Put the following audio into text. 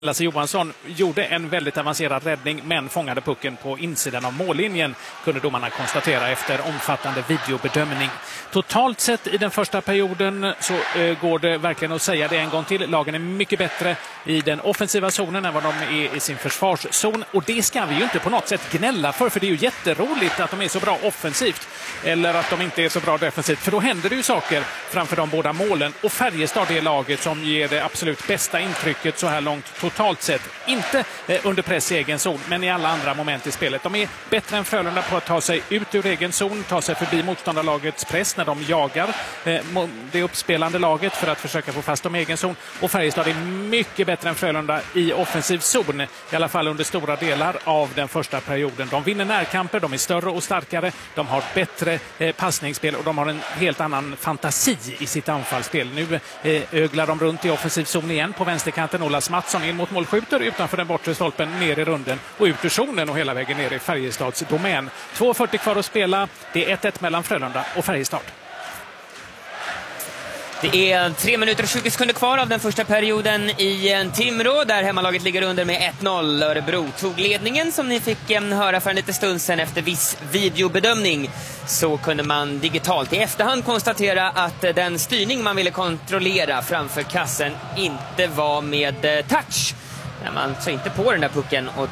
Lasse Johansson gjorde en väldigt avancerad räddning men fångade pucken på insidan av mållinjen, kunde domarna konstatera efter omfattande videobedömning. Totalt sett i den första perioden så går det verkligen att säga det en gång till. Lagen är mycket bättre i den offensiva zonen än vad de är i sin försvarszon. Och det ska vi ju inte på något sätt gnälla för det är ju jätteroligt att de är så bra offensivt eller att de inte är så bra defensivt. För då händer det ju saker framför de båda målen. Och Färjestad är laget som ger det absolut bästa intrycket så här långt totalt sett. Inte under press i egen zon, men i alla andra moment i spelet. De är bättre än Frölunda på att ta sig ut ur egen zon, ta sig förbi motståndarlagets press när de jagar det uppspelande laget för att försöka få fast dem i egen zon. Och Färjestad är mycket bättre än Frölunda i offensiv zon, i alla fall under stora delar av den första perioden. De vinner närkamper, de är större och starkare, de har bättre passningsspel och de har en helt annan fantasi i sitt anfallsspel. Nu öglar de runt i offensiv zon igen på vänsterkanten. Ola Mattsson in mot mål, skjuter utanför den bortre stolpen, ner i runden och ut ur zonen och hela vägen ner i Färjestads domän. 2:40 kvar att spela. Det är 1-1 mellan Frölunda och Färjestad. Det är 3 minuter och 20 sekunder kvar av den första perioden i Timrå, där hemmalaget ligger under med 1-0. Örebro tog ledningen, som ni fick höra för en liten stund sedan. Efter viss videobedömning så kunde man digitalt i efterhand konstatera att den styrning man ville kontrollera framför kassen inte var med touch. Man så inte på den där pucken och